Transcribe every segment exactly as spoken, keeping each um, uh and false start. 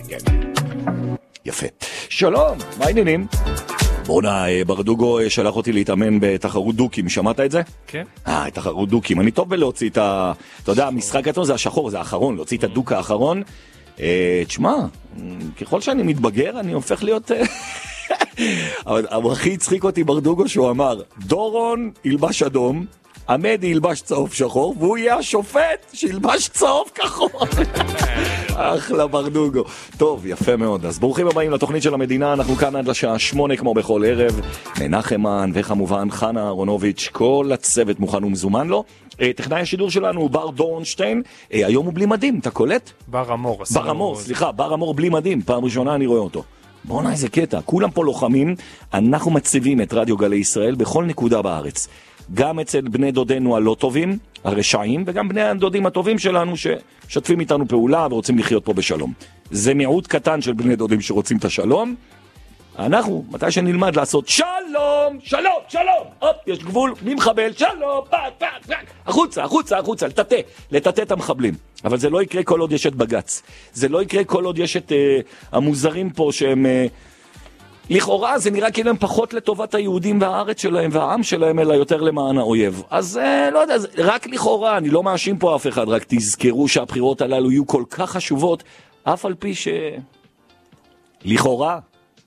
כן. יפה. שלום, מה העניינים? בונה, ברדוגו שלח אותי להתאמן בתחרות דוקים, שמעת את זה? כן. אה, תחרות דוקים. אני טוב בלהוציא את ה... אתה יודע, המשחק עצמו זה השחור, זה האחרון, להוציא את הדוק האחרון. תשמע, ככל שאני מתבגר, אני הופך להיות... אבל הכי הצחיק אותי ברדוגו שהוא אמר, דורון ילבש אדום, עמדי ילבש צהוב שחור, והוא יהיה השופט שילבש צהוב כחול. אחלה ברדוגו. טוב, יפה מאוד. אז ברוכים הבאים לתוכנית של המדינה, אנחנו כאן עד לשעה שמונה כמו בכל ערב. מנחם מן וכמובן חנה אהרונוביץ', כל הצוות מוכן ומזומן לו. טכנאי השידור שלנו הוא בר דורנשטיין, היום הוא בלי מדים, אתה קולט? בר אמור. בר אמור, סליחה, בר אמור בלי מדים, פעם ראשונה אני רואה אותו. בואו נע איזה קטע, כולם פה לוחמים, אנחנו מציבים את רדיו גלי ישראל בכל נקודה בארץ. גם אצל בני דודינו הלא טובים, הרשעים, וגם בני הדודים הטובים שלנו ששתפים איתנו פעולה ורוצים לחיות פה בשלום. זה מיעוט קטן של בני דודים שרוצים את השלום. אנחנו, מתי שנלמד לעשות שלום, שלום, שלום, הופ, יש גבול, מי מחבל, שלום, פק, פק, פק, החוצה, החוצה, החוצה, לטטה, לטטה את המחבלים. אבל זה לא יקרה כל עוד יש את בגץ. זה לא יקרה כל עוד יש את אה, המוזרים פה שהם... אה, לכאורה זה נראה כאילו הם פחות לטובת היהודים והארץ שלהם והעם שלהם, אלא יותר למען האויב. אז אה, לא יודע, רק לכאורה, אני לא מאשים פה אף אחד, רק תזכרו שהבחירות הללו יהיו כל כך חשובות, אף על פי ש... לכאורה,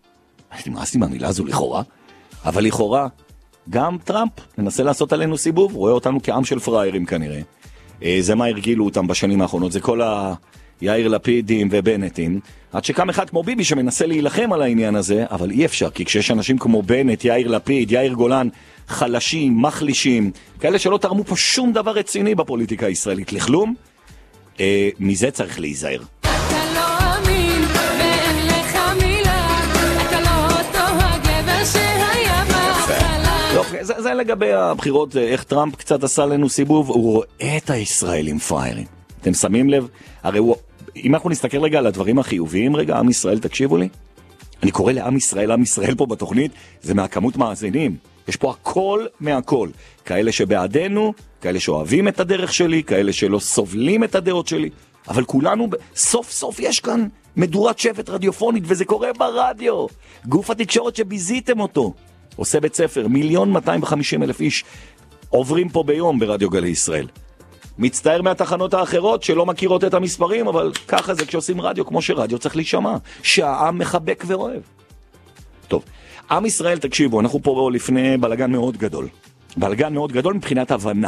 אני מאסתי מהמילה הזו לכאורה, אבל לכאורה, גם טראמפ מנסה לעשות עלינו סיבוב, רואה אותנו כעם של פריירים כנראה. אה, זה מה הרגילו אותם בשנים האחרונות, זה כל ה... יאיר לפידים ובנטים, עד שקם אחד כמו ביבי שמנסה להילחם על העניין הזה, אבל אי אפשר, כי כשיש אנשים כמו בנט, יאיר לפיד, יאיר גולן, חלשים, מחלישים, כאלה שלא תרמו פה שום דבר רציני בפוליטיקה הישראלית, לכלום, אה, מזה צריך להיזהר. אתה לא אמין, ואין לך מילה, אתה לא אותו הגבר שהיה בהתחלה. טוב, זה, זה לגבי הבחירות, איך טראמפ קצת עשה לנו סיבוב, הוא רואה את הישראלים פריירים. אתם שמים לב? הרי הוא, אם אנחנו נסתכל רגע על הדברים החיוביים, רגע, עם ישראל, תקשיבו לי. אני קורא לעם ישראל, עם ישראל פה בתוכנית, זה מהכמות מאזינים. יש פה הכל מהכל. כאלה שבעדנו, כאלה שאוהבים את הדרך שלי, כאלה שלא סובלים את הדעות שלי. אבל כולנו, סוף סוף יש כאן מדורת שבט רדיופונית, וזה קורה ברדיו. גוף התקשורת שביזיתם אותו. עושה בית ספר, מיליון מאתיים וחמישים אלף איש עוברים פה ביום ברדיו גלי ישראל. מצטער מהתחנות האחרות שלא מכירות את המספרים, אבל ככה זה כשעושים רדיו, כמו שרדיו צריך להישמע, שהעם מחבק ואוהב. טוב, עם ישראל, תקשיבו, אנחנו פה לפני בלגן מאוד גדול. בלגן מאוד גדול מבחינת הבנה.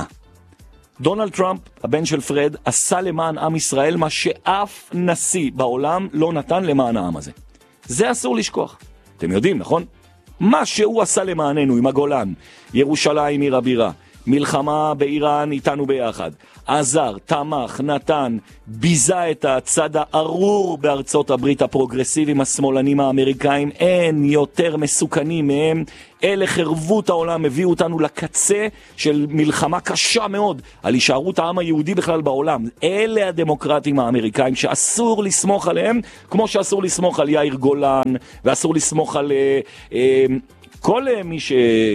דונלד טראמפ, הבן של פרד, עשה למען עם ישראל מה שאף נשיא בעולם לא נתן למען העם הזה. זה אסור לשכוח. אתם יודעים, נכון? מה שהוא עשה למעננו עם הגולן, ירושלים עיר הבירה, מלחמה באיראן איתנו ביחד, עזר, תמך, נתן, ביזה את הצד הארור בארצות הברית, הפרוגרסיביים השמאלנים האמריקאים, אין יותר מסוכנים מהם, אלה חרבו את העולם, הביאו אותנו לקצה של מלחמה קשה מאוד על הישארות העם היהודי בכלל בעולם. אלה הדמוקרטים האמריקאים שאסור לסמוך עליהם, כמו שאסור לסמוך על יאיר גולן, ואסור לסמוך על אה, אה, כל אה, מי ש...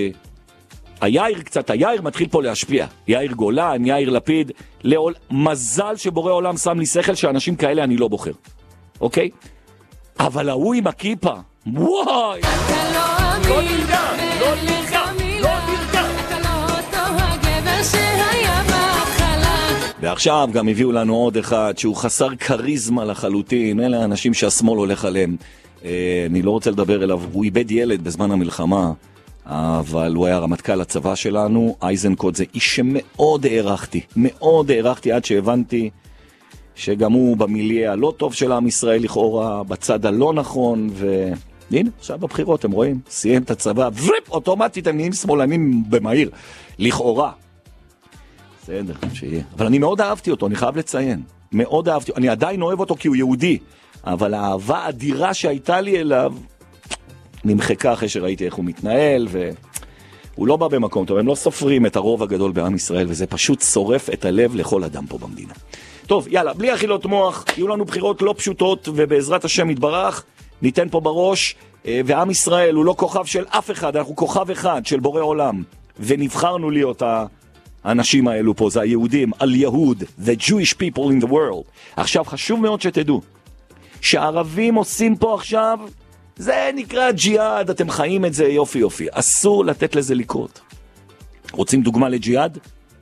היאיר קצת, היאיר מתחיל פה להשפיע. יאיר גולן, יאיר לפיד, לעול... מזל שבורא עולם שם לי שכל שאנשים כאלה אני לא בוחר. אוקיי? אבל ההוא עם הכיפה, וואי! אתה לא אמין, לא נרגע, לא נרגע, לא נרגע. אתה לא אותו הגבר שהיה בהתחלה. ועכשיו גם הביאו לנו עוד אחד שהוא חסר קריזמה לחלוטין. אלה האנשים שהשמאל הולך עליהם. אה, אני לא רוצה לדבר אליו, הוא איבד ילד בזמן המלחמה. אבל הוא היה רמטכ"ל הצבא שלנו, אייזנקוט, זה איש שמאוד הערכתי, מאוד הערכתי עד שהבנתי שגם הוא במיליה הלא טוב של עם ישראל לכאורה, בצד הלא נכון, והנה, עכשיו בבחירות, אתם רואים, סיים את הצבא, וריפ, אוטומטית הם נהיים שמאלנים במהיר, לכאורה. בסדר, שיהיה. אבל אני מאוד אהבתי אותו, אני חייב לציין, מאוד אהבתי, אני עדיין אוהב אותו כי הוא יהודי, אבל האהבה האדירה שהייתה לי אליו, נמחקה אחרי שראיתי איך הוא מתנהל, והוא לא בא במקום טוב, הם לא סופרים את הרוב הגדול בעם ישראל, וזה פשוט שורף את הלב לכל אדם פה במדינה. טוב, יאללה, בלי אכילות מוח, יהיו לנו בחירות לא פשוטות, ובעזרת השם יתברך, ניתן פה בראש, ועם ישראל הוא לא כוכב של אף אחד, אנחנו כוכב אחד של בורא עולם, ונבחרנו להיות האנשים האלו פה, זה היהודים, על יהוד, the Jewish people in the world. עכשיו, חשוב מאוד שתדעו, שהערבים עושים פה עכשיו, זה נקרא ג'יהאד, אתם חיים את זה יופי יופי. אסור לתת לזה לקרות. רוצים דוגמה לג'יהאד?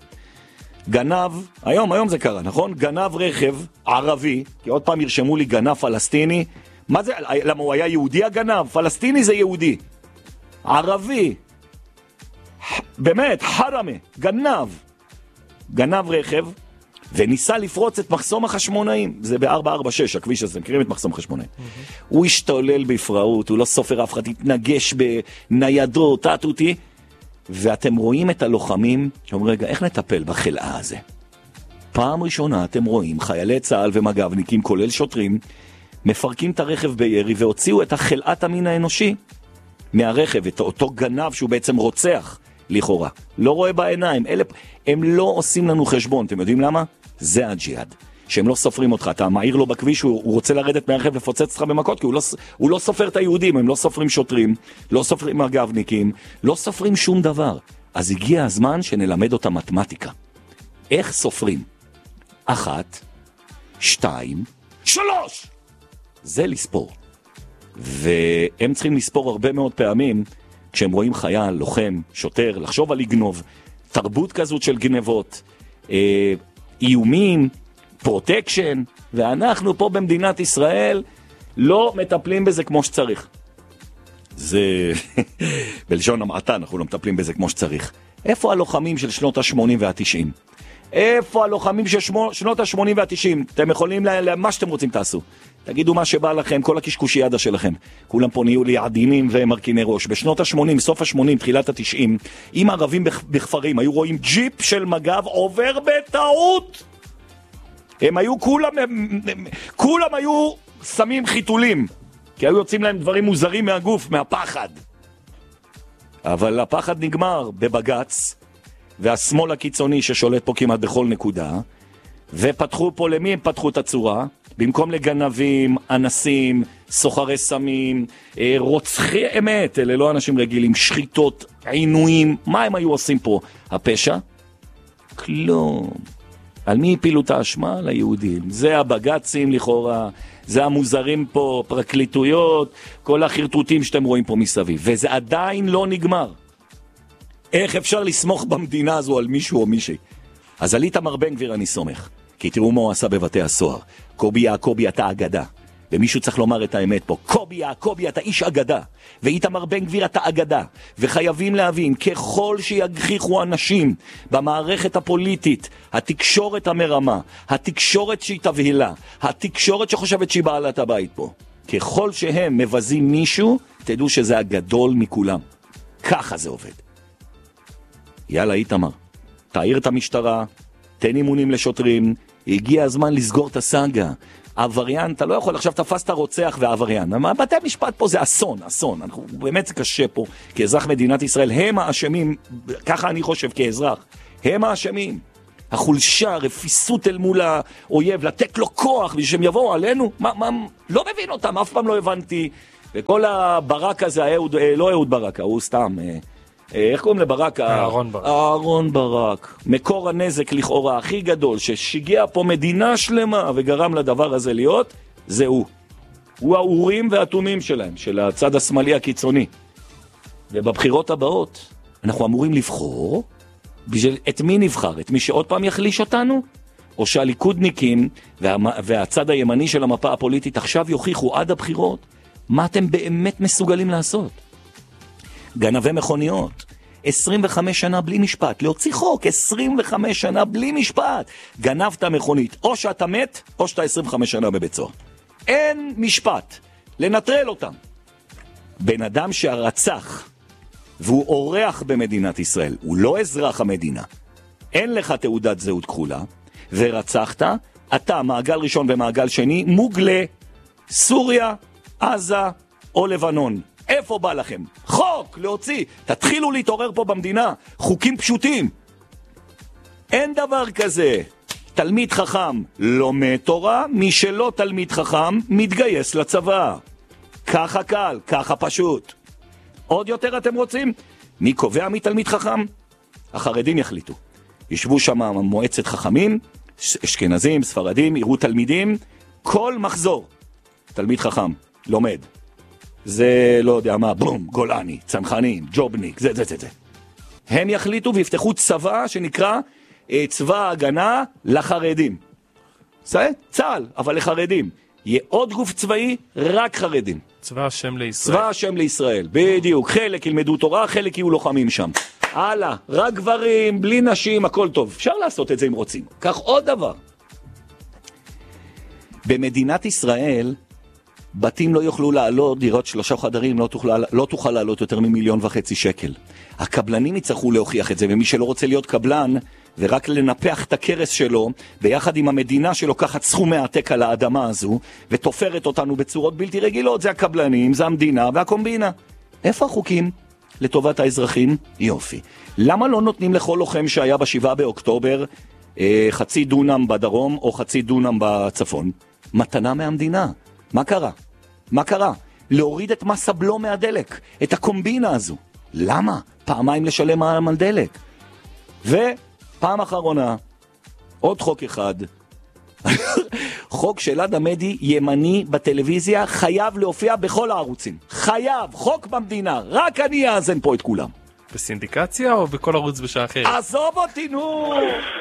גנב, היום, היום זה קרה, נכון? גנב רכב ערבי, כי עוד פעם ירשמו לי גנב פלסטיני. מה זה? למה הוא היה יהודי הגנב? פלסטיני זה יהודי. ערבי. באמת, חרמה, גנב. גנב רכב, וניסה לפרוץ את מחסום החשמונאים. זה ב-ארבע ארבע שש, הכביש הזה, מכירים את מחסום חשמונאים. Mm-hmm. הוא השתולל בפראות, הוא לא סופר אף אחד, התנגש בניידות, תעתותי. ואתם רואים את הלוחמים, שאומרים, רגע, איך נטפל בחלאה הזה? פעם ראשונה אתם רואים חיילי צהל ומג"בניקים, כולל שוטרים, מפרקים את הרכב בירי והוציאו את החלאת המין האנושי מהרכב, את אותו גנב שהוא בעצם רוצח לכאורה. לא רואה בעיניים, אלה, הם לא עושים לנו חשבון, אתם יודעים למה? זה הג'יהאד. שהם לא סופרים אותך, אתה מעיר לו בכביש, הוא, הוא רוצה לרדת מהרכב לפוצץ אותך במכות, כי הוא לא, הוא לא סופר את היהודים, הם לא סופרים שוטרים, לא סופרים מג"בניקים, לא סופרים שום דבר. אז הגיע הזמן שנלמד אותה מתמטיקה. איך סופרים? אחת, שתיים, שלוש! זה לספור. והם צריכים לספור הרבה מאוד פעמים, כשהם רואים חייל, לוחם, שוטר, לחשוב על לגנוב, תרבות כזאת של גנבות, אה, איומים, פרוטקשן, ואנחנו פה במדינת ישראל לא מטפלים בזה כמו שצריך. זה בלשון המעטה, אנחנו לא מטפלים בזה כמו שצריך. איפה הלוחמים של שנות ה-שמונים וה-תשעים? איפה הלוחמים של שנות ה-שמונים וה-תשעים? אתם יכולים, מה שאתם רוצים תעשו. תגידו מה שבא לכם, כל הקשקושי ידע שלכם. כולם פה נהיו לי עדינים ומרכיני ראש. בשנות ה-שמונים, סוף ה-שמונים, תחילת ה-תשעים, אם ערבים בכפרים היו רואים ג'יפ של מג"ב עובר בטעות, הם היו כולם, הם, הם, כולם היו שמים חיתולים, כי היו יוצאים להם דברים מוזרים מהגוף, מהפחד. אבל הפחד נגמר בבגץ, והשמאל הקיצוני ששולט פה כמעט בכל נקודה, ופתחו פה, למי הם פתחו את הצורה? במקום לגנבים, אנסים, סוחרי סמים, רוצחי אמת, אלה לא אנשים רגילים, שחיטות, עינויים, מה הם היו עושים פה? הפשע? כלום. על מי הפילו את האשמה? ליהודים. זה הבגצים לכאורה, זה המוזרים פה, פרקליטויות, כל החרטוטים שאתם רואים פה מסביב. וזה עדיין לא נגמר. איך אפשר לסמוך במדינה הזו על מישהו או מישהי? אז על איתמר בן גביר אני סומך. כי תראו מה הוא עשה בבתי הסוהר. קובי יעקובי אתה אגדה. ומישהו צריך לומר את האמת פה. קובי יעקובי אתה איש אגדה. ואיתמר בן גביר אתה אגדה. וחייבים להבין, ככל שיגחיכו אנשים במערכת הפוליטית, התקשורת המרמה, התקשורת שהיא תבהילה, התקשורת שחושבת שהיא בעלת הבית פה, ככל שהם מבזים מישהו, תדעו שזה הגדול מכולם. ככה זה עובד. יאללה איתמר, תעיר את המשטרה, תן אימונים לשוטרים, הגיע הזמן לסגור את הסאגה. העבריין, אתה לא יכול, עכשיו תפסת רוצח והעבריין. בתי משפט פה זה אסון, אסון. אנחנו, באמת זה קשה פה, כאזרח מדינת ישראל, הם האשמים, ככה אני חושב כאזרח, הם האשמים. החולשה, רפיסות אל מול האויב, לתת לו כוח, ושהם יבואו עלינו, מה, מה, לא מבין אותם, אף פעם לא הבנתי. וכל הברק הזה, האהוד, לא אהוד ברק, הוא סתם... איך קוראים לברק? אהרון ברק. אהרון ברק. מקור הנזק לכאורה הכי גדול ששיגע פה מדינה שלמה וגרם לדבר הזה להיות, זה הוא. הוא האורים והאטומים שלהם, של הצד השמאלי הקיצוני. ובבחירות הבאות אנחנו אמורים לבחור בשביל את מי נבחר? את מי שעוד פעם יחליש אותנו? או שהליכודניקים וה... והצד הימני של המפה הפוליטית עכשיו יוכיחו עד הבחירות מה אתם באמת מסוגלים לעשות? גנבי מכוניות, עשרים וחמש שנה בלי משפט, להוציא חוק, עשרים וחמש שנה בלי משפט, גנבת מכונית, או שאתה מת, או שאתה עשרים וחמש שנה בבית סוהר. אין משפט, לנטרל אותם. בן אדם שהרצח, והוא אורח במדינת ישראל, הוא לא אזרח המדינה, אין לך תעודת זהות כחולה, ורצחת, אתה מעגל ראשון ומעגל שני, מוגלה, סוריה, עזה או לבנון. איפה בא לכם? חוק, להוציא. תתחילו להתעורר פה במדינה. חוקים פשוטים. אין דבר כזה. תלמיד חכם לומד תורה, מי שלא תלמיד חכם מתגייס לצבא. ככה קל, ככה פשוט. עוד יותר אתם רוצים? מי קובע מי תלמיד חכם? החרדים יחליטו. ישבו שם מועצת חכמים, אשכנזים, ספרדים, יראו תלמידים, כל מחזור. תלמיד חכם, לומד. זה לא יודע מה, בום, גולני, צנחנים, ג'ובניק, זה זה זה זה. הם יחליטו ויפתחו צבא שנקרא אה, צבא ההגנה לחרדים. זה צה"ל, אבל לחרדים. יהיה עוד גוף צבאי, רק חרדים. צבא השם לישראל. צבא השם לישראל, בדיוק. חלק ילמדו תורה, חלק יהיו לוחמים שם. הלאה, רק גברים, בלי נשים, הכל טוב. אפשר לעשות את זה אם רוצים. כך עוד דבר. במדינת ישראל, בתים לא יוכלו לעלות, דירות שלושה חדרים לא תוכל, לא תוכל לעלות יותר ממיליון וחצי שקל. הקבלנים יצטרכו להוכיח את זה, ומי שלא רוצה להיות קבלן, ורק לנפח את הכרס שלו, ביחד עם המדינה שלוקחת סכומי עתק על האדמה הזו, ותופרת אותנו בצורות בלתי רגילות, זה הקבלנים, זה המדינה והקומבינה. איפה החוקים? לטובת האזרחים? יופי. למה לא נותנים לכל לוחם שהיה בשבעה באוקטובר, אה, חצי דונם בדרום או חצי דונם בצפון? מתנה מהמדינה. מה קרה? מה קרה? להוריד את מס הבלו מהדלק, את הקומבינה הזו. למה? פעמיים לשלם מע"מ על דלק. ופעם אחרונה, עוד חוק אחד, חוק של אלעד עמדי ימני בטלוויזיה חייב להופיע בכל הערוצים. חייב, חוק במדינה, רק אני אאזן פה את כולם. בסינדיקציה או בכל ערוץ בשעה אחרת? עזוב אותי נו!